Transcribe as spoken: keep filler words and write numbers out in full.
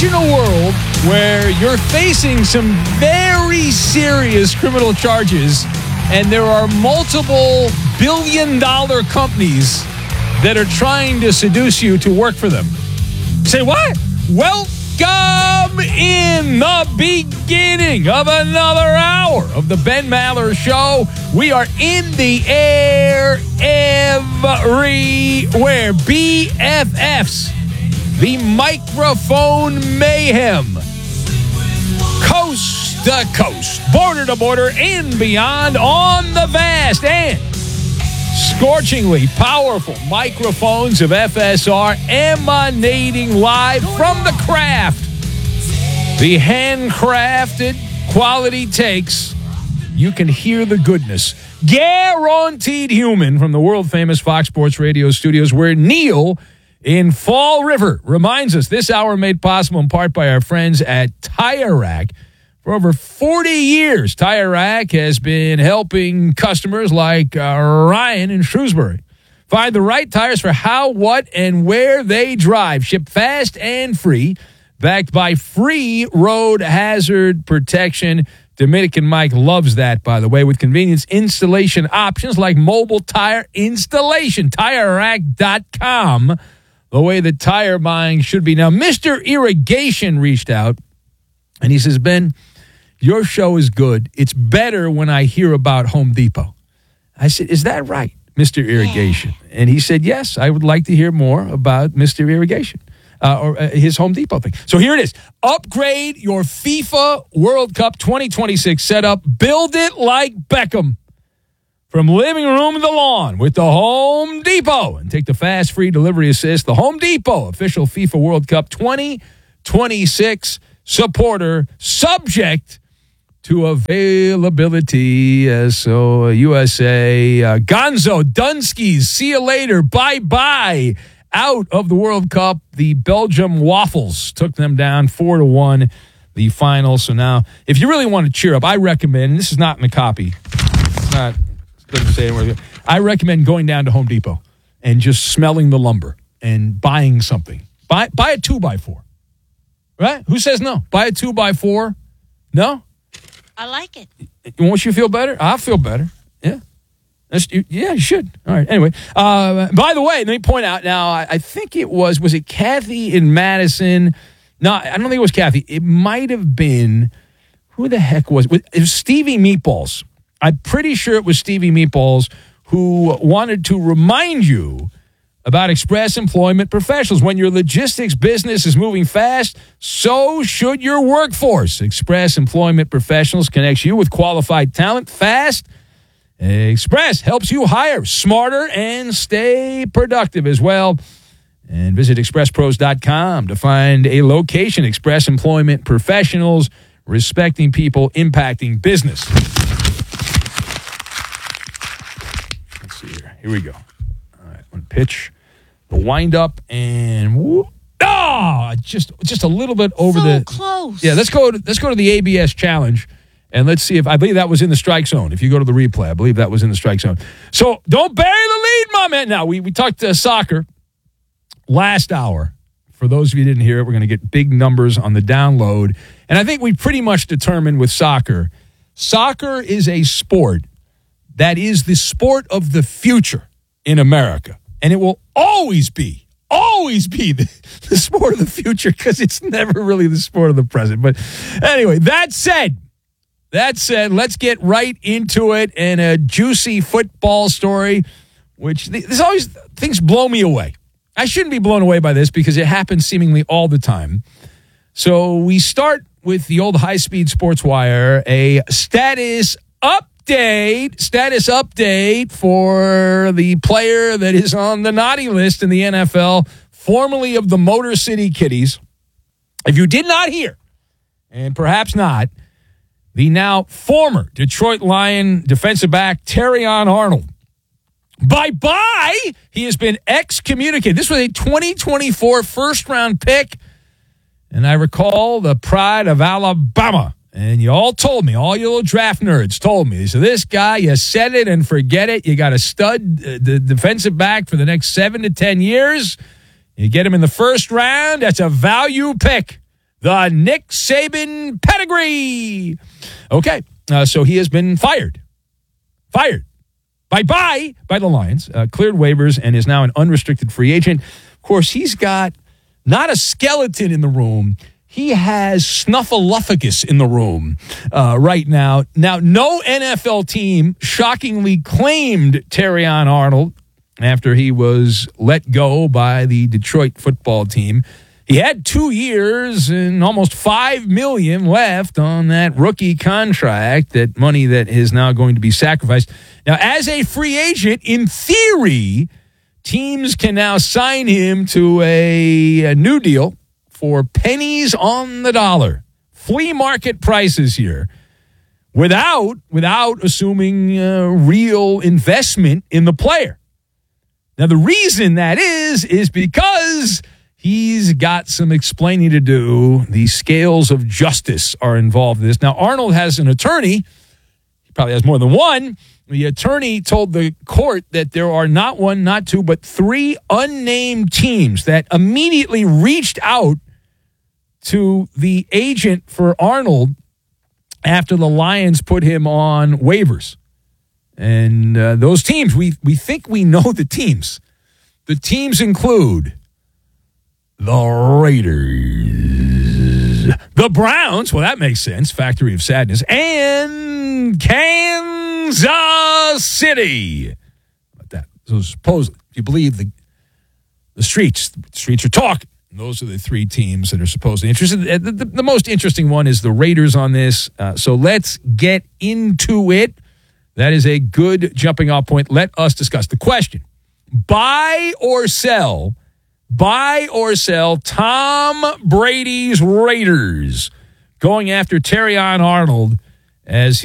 Imagine a world where you're facing some very serious criminal charges and there are multiple billion-dollar companies that are trying to seduce you to work for them. Say what? Welcome in the beginning of another hour of the Ben Maller Show. We are in the air everywhere. B F Fs, the microphone mayhem. Coast to coast, border to border, and beyond on the vast and scorchingly powerful microphones of F S R emanating live from the craft. The handcrafted quality takes. You can hear the goodness. Guaranteed human from the world-famous Fox Sports Radio studios where Neil in Fall River reminds us this hour made possible in part by our friends at Tire Rack. For over forty years, Tire Rack has been helping customers like uh, Ryan in Shrewsbury find the right tires for how, what, and where they drive. Shipped fast and free, backed by free road hazard protection. Dominican Mike loves that, by the way, with convenience installation options like mobile tire installation. Tire Rack dot com, the way that tire buying should be. Now, Mister Irrigation reached out, and he says, Ben, your show is good. It's better when I hear about Home Depot. I said, is that right, Mister Irrigation? And he said, yes, I would like to hear more about Mister Irrigation uh, or uh, his Home Depot thing. So here it is. Upgrade your FIFA World Cup twenty twenty-six setup. Build it like Beckham. From living room to the lawn with the Home Depot. And take the fast, free delivery assist. The Home Depot official FIFA World Cup twenty twenty-six supporter, subject to availability. Uh, so uh, U S A, uh, Gonzo, Dunskies, see you later, bye-bye. Out of the World Cup, the Belgium Waffles took them down four to one, the final. So now, if you really want to cheer up, I recommend, and this is not in the copy, it's not, it doesn't say anywhere, I recommend going down to Home Depot and just smelling the lumber and buying something. Buy, buy a two by four. Right? Who says no? Buy a two by four. No? I like it. Won't you feel better? I feel better. Yeah. That's, yeah, you should. All right. Anyway, uh, by the way, let me point out now, I, I think it was, was it Kathy in Madison? No, I don't think it was Kathy. It might have been, who the heck was it? It was Stevie Meatballs. I'm pretty sure it was Stevie Meatballs who wanted to remind you about Express Employment Professionals. When your logistics business is moving fast, so should your workforce. Express Employment Professionals connects you with qualified talent fast. Express helps you hire smarter and stay productive as well. And visit express pros dot com to find a location. Express Employment Professionals, respecting people, impacting business. Let's see here. Here we go. One pitch, the wind up, and whoop, ah, just just a little bit over so the close. Yeah, let's go. To, let's go to the A B S challenge, and let's see if I believe that was in the strike zone. If you go to the replay, I believe that was in the strike zone. So don't bury the lead, my man. Now we we talked uh, soccer last hour. For those of you who didn't hear it, we're going to get big numbers on the download, and I think we pretty much determined with soccer, soccer is a sport that is the sport of the future in America. And it will always be, always be the, the sport of the future because it's never really the sport of the present. But anyway, that said, that said, let's get right into it and a juicy football story, which there's always, things blow me away. I shouldn't be blown away by this because it happens seemingly all the time. So we start with the old high-speed sports wire, a status up. Update, status update for the player that is on the naughty list in the N F L, formerly of the Motor City Kitties. If you did not hear, and perhaps not, the now former Detroit Lion defensive back, Terrion Arnold. Bye-bye! He has been excommunicated. This was a twenty twenty-four first-round pick, and I recall the pride of Alabama. And you all told me, all you little draft nerds told me, so this guy, you set it and forget it. You got a stud uh, the defensive back for the next seven to ten years. You get him in the first round, that's a value pick. the Nick Saban pedigree. Okay, uh, so he has been fired. Fired. Bye-bye by the Lions. Uh, cleared waivers and is now an unrestricted free agent. Of course, he's got not a skeleton in the room. He has snuffleupagus in the room uh, right now. Now, no N F L team shockingly claimed Terrion Arnold after he was let go by the Detroit football team. He had two years and almost five million dollars left on that rookie contract, that money that is now going to be sacrificed. Now, as a free agent, in theory, teams can now sign him to a, a new deal for pennies on the dollar, flea market prices here, without without assuming uh, real investment in the player. Now, the reason that is, is because he's got some explaining to do. The scales of justice are involved in this. Now, Arnold has an attorney. He probably has more than one. The attorney told the court that there are not one, not two, but three unnamed teams that immediately reached out to the agent for Arnold after the Lions put him on waivers. And uh, those teams, we, we think we know the teams. The teams include the Raiders, the Browns, well, that makes sense, Factory of Sadness, and Kansas City. How about that? So supposedly, if you believe the, the streets, the streets are talking. Those are the three teams that are supposedly interested. The, the, the most interesting one is the Raiders on this. Uh, so let's get into it. That is a good jumping off point. Let us discuss the question. Buy or sell, buy or sell Tom Brady's Raiders going after Terrion Arnold as